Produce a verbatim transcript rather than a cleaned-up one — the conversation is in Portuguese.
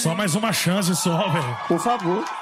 Só mais uma chance só, velho. Por favor.